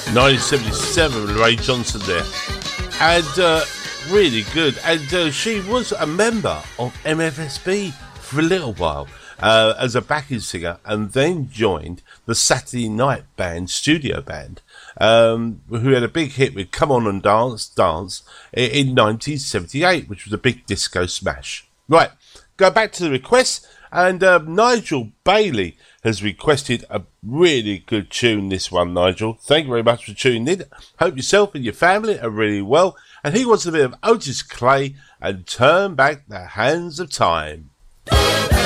1977, Ray Johnson there. And really good. And she was a member of MFSB for a little while as a backing singer, and then joined the Saturday Night Band studio band, who had a big hit with Come On and Dance, Dance in 1978, which was a big disco smash. Right, go back to the requests, and Nigel Bailey has requested a really good tune, this one, Nigel. Thank you very much for tuning in. Hope yourself and your family are really well. And he wants a bit of Otis Clay and Turn Back the Hands of Time.